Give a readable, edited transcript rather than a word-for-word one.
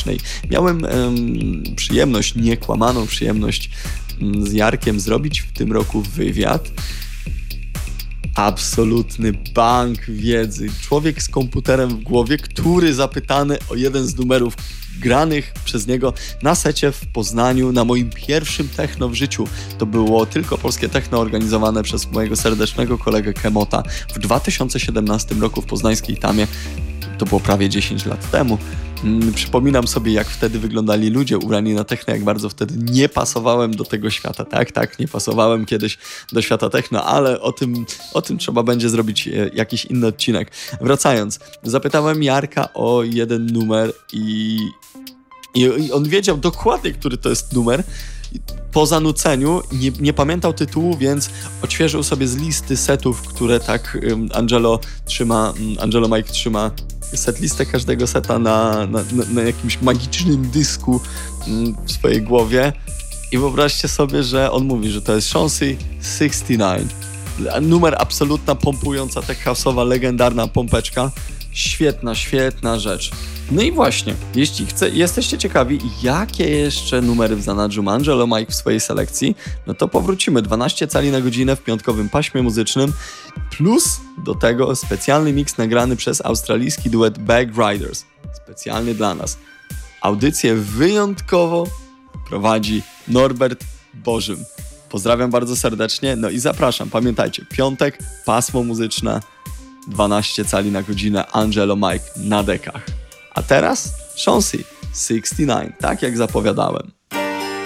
serdecznej. Miałem przyjemność, niekłamaną przyjemność z Jarkiem zrobić w tym roku wywiad. Absolutny bank wiedzy. Człowiek z komputerem w głowie, który zapytany o jeden z numerów granych przez niego na secie w Poznaniu, na moim pierwszym techno w życiu. To było tylko polskie techno organizowane przez mojego serdecznego kolegę Kemota w 2017 roku w poznańskiej Tamie. To było prawie 10 lat temu. Przypominam sobie, jak wtedy wyglądali ludzie ubrani na techno, jak bardzo wtedy nie pasowałem do tego świata. Tak, nie pasowałem kiedyś do świata techno, ale o tym trzeba będzie zrobić jakiś inny odcinek. Wracając, zapytałem Jarka o jeden numer i on wiedział dokładnie, który to jest numer. Po zanuceniu nie pamiętał tytułu, więc odświeżył sobie z listy setów, które tak Angelo Mike trzyma setlistę każdego seta na jakimś magicznym dysku w swojej głowie. I wyobraźcie sobie, że on mówi, że to jest Chauncey 69. Numer absolutna, pompująca, tech house'owa, legendarna pompeczka. Świetna rzecz. No i właśnie, jeśli jesteście ciekawi, jakie jeszcze numery w zanadrzu ma Angelo Mike w swojej selekcji, no to powrócimy. 12 cali na godzinę w piątkowym paśmie muzycznym, plus do tego specjalny mix nagrany przez australijski duet Bag Riders. Specjalnie dla nas. Audycję wyjątkowo prowadzi Norbert Bożym. Pozdrawiam bardzo serdecznie, no i zapraszam. Pamiętajcie, piątek, pasmo muzyczne, 12 cali na godzinę, Angelo Mike na dekach. A teraz Chauncey 69, tak jak zapowiadałem.